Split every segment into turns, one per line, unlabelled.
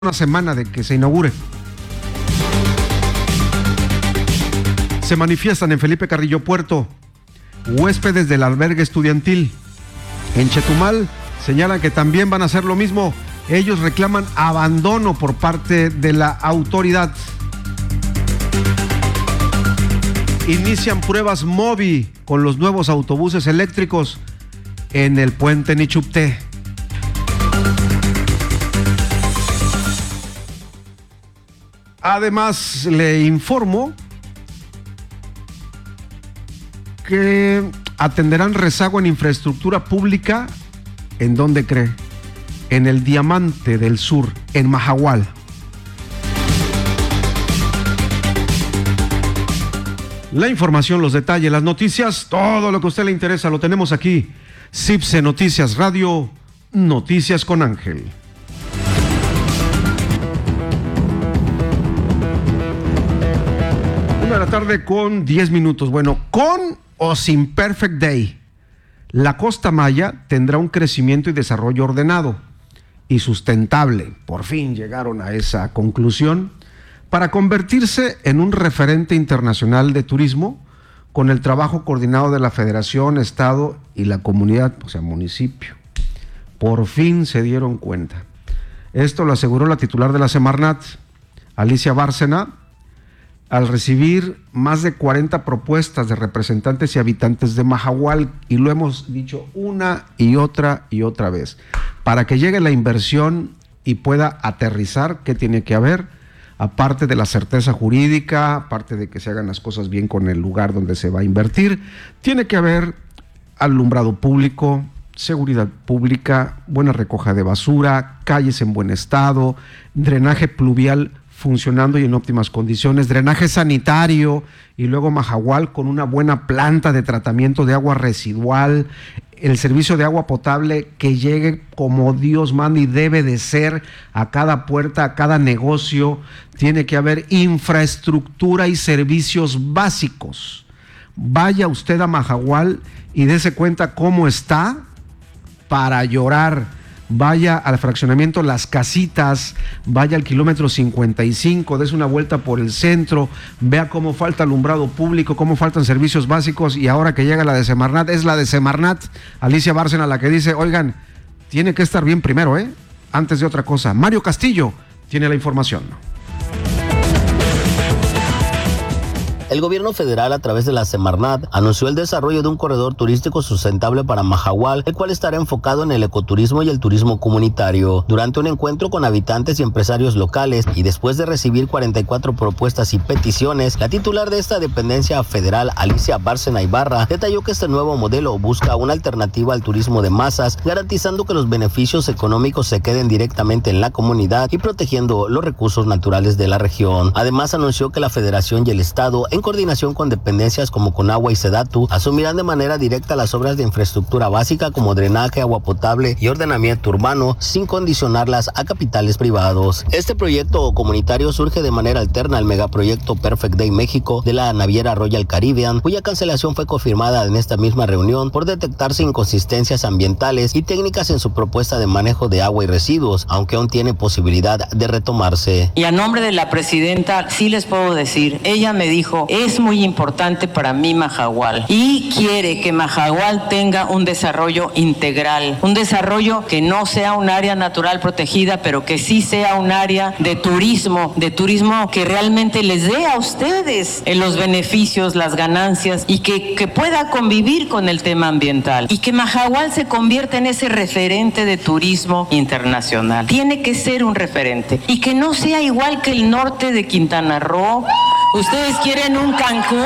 una semana de que se inaugure. Se manifiestan en Felipe Carrillo Puerto huéspedes del albergue estudiantil. En Chetumal señalan que también van a hacer lo mismo. Ellos reclaman abandono por parte de la autoridad. Inician pruebas MOVI con los nuevos autobuses eléctricos en el puente Nichupté. Además, le informo que atenderán rezago en infraestructura pública. ¿En dónde cree? En el Diamante del Sur, en Mahahual. La información, los detalles, las noticias, todo lo que a usted le interesa lo tenemos aquí. CIPSE Noticias Radio, Noticias con Ángel. 1:10 p.m. Bueno, con o sin Perfect Day, la Costa Maya tendrá un crecimiento y desarrollo ordenado y sustentable. Por fin llegaron a esa conclusión para convertirse en un referente internacional de turismo con el trabajo coordinado de la Federación, Estado y la comunidad, o sea, municipio. Por fin se dieron cuenta. Esto lo aseguró la titular de la Semarnat, Alicia Bárcena, al recibir más de 40 propuestas de representantes y habitantes de Mahahual, y lo hemos dicho una y otra vez, para que llegue la inversión y pueda aterrizar. ¿Qué tiene que haber? Aparte de la certeza jurídica, aparte de que se hagan las cosas bien con el lugar donde se va a invertir, tiene que haber alumbrado público, seguridad pública, buena recogida de basura, calles en buen estado, drenaje pluvial funcionando y en óptimas condiciones, drenaje sanitario, y luego Mahahual con una buena planta de tratamiento de agua residual, el servicio de agua potable que llegue como Dios manda y debe de ser a cada puerta, a cada negocio. Tiene que haber infraestructura y servicios básicos. Vaya usted a Mahahual y dése cuenta cómo está para llorar. Vaya al fraccionamiento Las Casitas, vaya al kilómetro 55, des una vuelta por el centro, vea cómo falta alumbrado público, cómo faltan servicios básicos, y ahora que llega la de Semarnat, es la de Semarnat, Alicia Bárcena, la que dice, oigan, tiene que estar bien primero, antes de otra cosa. Mario Castillo tiene la información.
El gobierno federal, a través de la Semarnat, anunció el desarrollo de un corredor turístico sustentable para Mahahual, el cual estará enfocado en el ecoturismo y el turismo comunitario. Durante un encuentro con habitantes y empresarios locales, y después de recibir 44 propuestas y peticiones, la titular de esta dependencia federal, Alicia Bárcena Ibarra, detalló que este nuevo modelo busca una alternativa al turismo de masas, garantizando que los beneficios económicos se queden directamente en la comunidad y protegiendo los recursos naturales de la región. Además, anunció que la Federación y el Estado, en coordinación con dependencias como Conagua y Sedatu, asumirán de manera directa las obras de infraestructura básica como drenaje, agua potable y ordenamiento urbano, sin condicionarlas a capitales privados. Este proyecto comunitario surge de manera alterna al megaproyecto Perfect Day México de la naviera Royal Caribbean, cuya cancelación fue confirmada en esta misma reunión por detectarse inconsistencias ambientales y técnicas en su propuesta de manejo de agua y residuos, aunque aún tiene posibilidad de retomarse.
Y a nombre de la presidenta, sí les puedo decir, ella me dijo, es muy importante para mí Mahahual y quiere que Mahahual tenga un desarrollo integral, un desarrollo que no sea un área natural protegida, pero que sí sea un área de turismo que realmente les dé a ustedes los beneficios, las ganancias, y que pueda convivir con el tema ambiental, y que Mahahual se convierta en ese referente de turismo internacional. Tiene que ser un referente y que no sea igual que el norte de Quintana Roo. ¿Ustedes quieren un Cancún?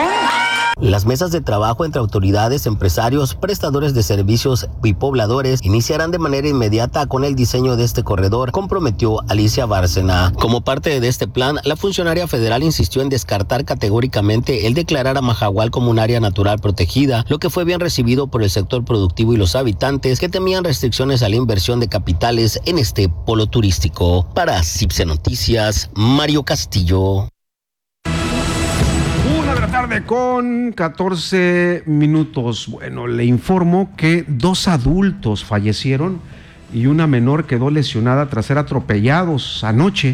Las mesas de trabajo entre autoridades, empresarios, prestadores de servicios y pobladores iniciarán de manera inmediata con el diseño de este corredor, comprometió Alicia Bárcena. Como parte de este plan, la funcionaria federal insistió en descartar categóricamente el declarar a Mahahual como un área natural protegida, lo que fue bien recibido por el sector productivo y los habitantes, que temían restricciones a la inversión de capitales en este polo turístico. Para CIPSE Noticias, Mario Castillo.
1:14 p.m. Bueno, le informo que 2 adultos fallecieron y una menor quedó lesionada tras ser atropellados anoche